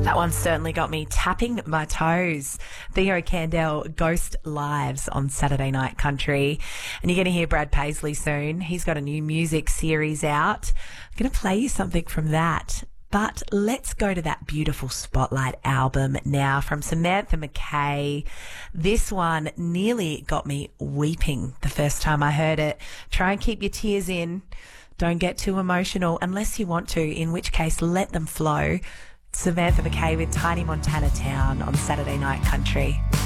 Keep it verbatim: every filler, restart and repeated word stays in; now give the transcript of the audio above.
That one certainly got me tapping my toes. Theo Candell, Ghost Lives on Saturday Night Country. And you're going to hear Brad Paisley soon. He's got a new music series out. I'm going to play you something from that. But let's go to that beautiful Spotlight album now from Samantha McKay. This one nearly got me weeping the first time I heard it. Try and keep your tears in. Don't get too emotional unless you want to, in which case let them flow. Samantha McKay with Tiny Montana Town on Saturday Night Country.